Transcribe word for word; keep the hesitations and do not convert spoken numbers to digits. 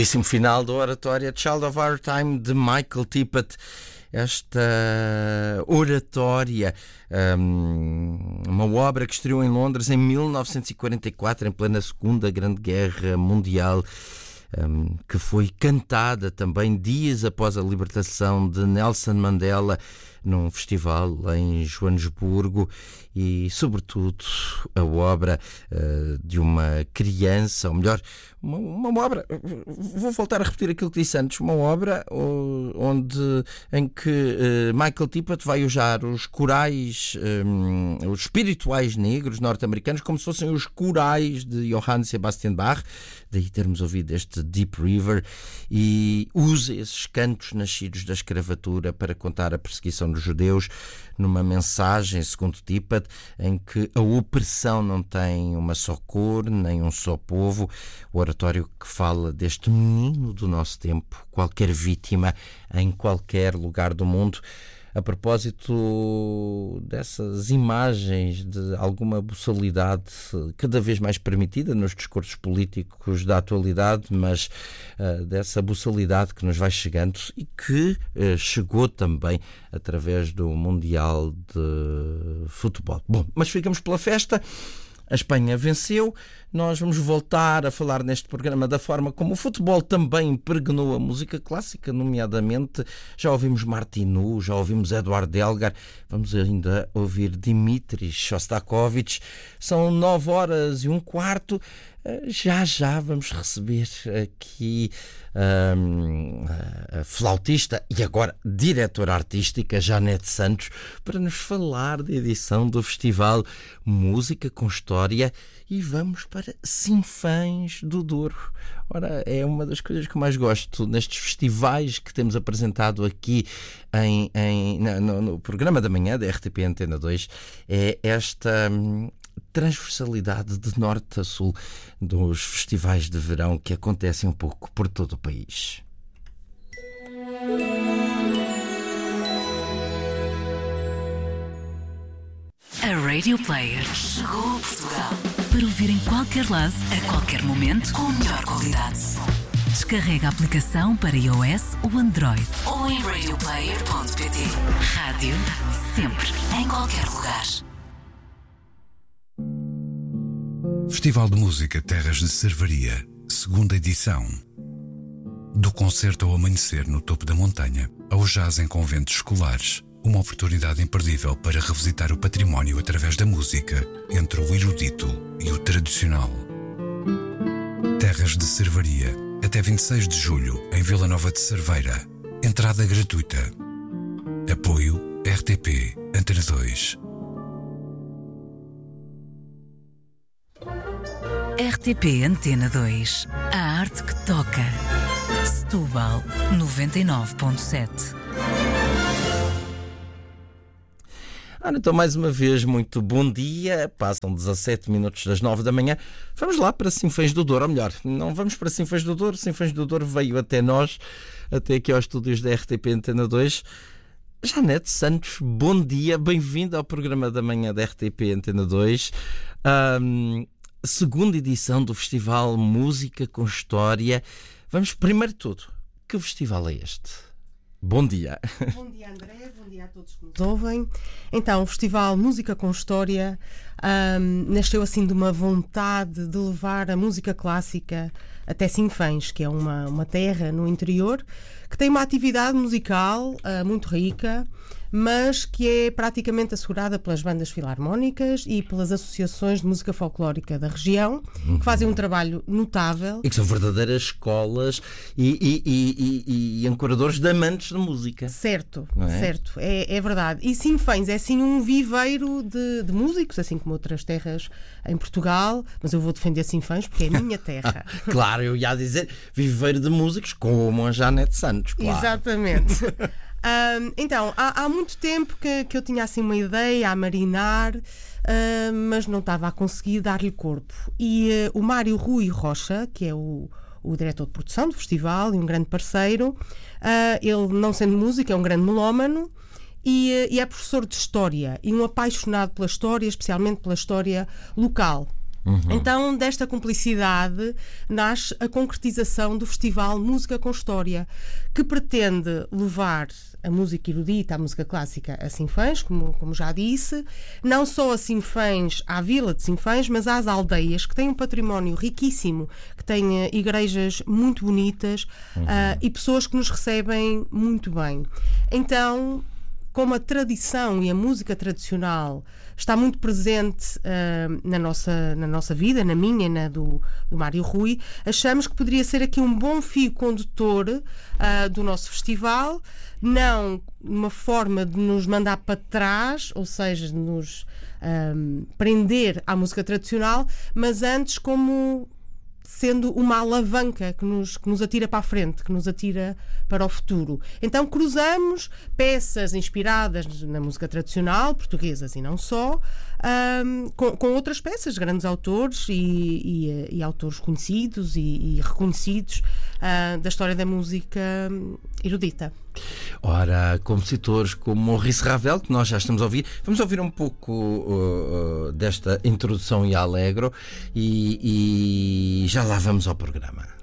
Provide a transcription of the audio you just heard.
Belíssimo final da oratória Child of Our Time de Michael Tippett. Esta oratória, um, uma obra que estreou em Londres em mil novecentos e quarenta e quatro, em plena Segunda Grande Guerra Mundial, um, que foi cantada também dias após a libertação de Nelson Mandela num festival em Joanesburgo, e sobretudo a obra uh, de uma criança, ou melhor, uma, uma obra, vou voltar a repetir aquilo que disse antes, uma obra onde, em que uh, Michael Tippett vai usar os corais, um, os espirituais negros norte-americanos, como se fossem os corais de Johann Sebastian Bach, daí termos ouvido este Deep River, e usa esses cantos nascidos da escravatura para contar a perseguição dos judeus, numa mensagem, segundo Tippett, em que a opressão não tem uma só cor, nem um só povo. O oratório que fala deste menino do nosso tempo, qualquer vítima em qualquer lugar do mundo. A propósito dessas imagens de alguma buçalidade cada vez mais permitida nos discursos políticos da atualidade, mas uh, dessa buçalidade que nos vai chegando e que uh, chegou também através do Mundial de Futebol. Bom, mas ficamos pela festa. A Espanha venceu. Nós vamos voltar a falar neste programa da forma como o futebol também impregnou a música clássica, nomeadamente já ouvimos Martinu, já ouvimos Eduard Elgar, vamos ainda ouvir Dimitris Shostakovich. São nove horas e um quarto. Já já vamos receber aqui um, a flautista e agora diretora artística Janete Santos para nos falar da edição do Festival Música com História, e vamos para Sinfãs do Douro. Ora, é uma das coisas que eu mais gosto nestes festivais que temos apresentado aqui em, em, no, no programa da manhã da R T P Antena dois, é esta hum, transversalidade de norte a sul dos festivais de verão que acontecem um pouco por todo o país. A Radio Player chegou a Portugal para ouvir em qualquer lado, a qualquer momento, com a melhor qualidade. Descarrega a aplicação para iOS ou Android ou em radio player ponto pt. Rádio sempre, em qualquer lugar. Festival de Música Terras de Cervaria, segunda edição. Do concerto ao amanhecer no topo da montanha, ao jazz em conventos escolares, uma oportunidade imperdível para revisitar o património através da música, entre o erudito e o tradicional. Terras de Cervaria, até vinte e seis de julho, em Vila Nova de Cerveira. Entrada gratuita. Apoio R T P Antena dois. R T P Antena dois. A arte que toca. Setúbal noventa e nove ponto sete. Ora, então, mais uma vez, muito bom dia. Passam dezassete minutos das nove da manhã. Vamos lá para Sinfãs do Douro. Ou melhor, não vamos para Sinfãs do Douro. Sinfãs do Douro veio até nós, até aqui aos estúdios da R T P Antena dois. Janete Santos, bom dia. Bem-vinda ao programa da manhã da R T P Antena dois. Um, segunda edição do Festival Música com História. Vamos, primeiro de tudo, que festival é este? Bom dia. Bom dia, André. Bom dia a todos que nos ouvem. Então, o Festival Música com História um, nasceu assim de uma vontade de levar a música clássica até Sinfãs, que é uma, uma terra no interior, que tem uma atividade musical uh, muito rica, mas que é praticamente assegurada pelas bandas filarmónicas e pelas associações de música folclórica da região, uhum. que fazem um trabalho notável. E que são verdadeiras escolas e, e, e, e, e ancoradores de amantes de música. Certo, é? certo, é, é verdade. E Sinfãs é assim um viveiro de, de músicos, assim como outras terras em Portugal, mas eu vou defender Sinfãs porque é a minha terra. Claro, eu ia dizer viveiro de músicos como a Janete Santos, claro. Exatamente. Um, então, há, há muito tempo que, que eu tinha assim uma ideia a marinar, uh, mas não estava a conseguir dar-lhe corpo. E uh, o Mário Rui Rocha, que é o, o diretor de produção do festival e um grande parceiro, uh, ele, não sendo músico, é um grande melómano e, uh, e é professor de História e um apaixonado pela História, especialmente pela História local. Uhum. Então, desta cumplicidade, nasce a concretização do Festival Música com História, que pretende levar a música erudita, a música clássica a Sinfãs, como, como já disse, não só a Sinfãs, à vila de Sinfãs, mas às aldeias, que têm um património riquíssimo, que têm uh, igrejas muito bonitas uhum. uh, e pessoas que nos recebem muito bem. Então, como a tradição e a música tradicional está muito presente uh, na, nossa, na nossa vida, na minha e na do, do Mário Rui, achamos que poderia ser aqui um bom fio condutor uh, do nosso festival, não uma forma de nos mandar para trás, ou seja, de nos um, prender à música tradicional, mas antes como sendo uma alavanca que nos, que nos atira para a frente, que nos atira para o futuro. Então cruzamos peças inspiradas na música tradicional, portuguesas e não só, um, com, com outras peças, grandes autores e, e, e autores conhecidos e, e reconhecidos uh, da história da música erudita. Ora, compositores como Maurice Ravel, que nós já estamos a ouvir, vamos ouvir um pouco uh, uh, desta introdução e allegro e, e já lá vamos ao programa.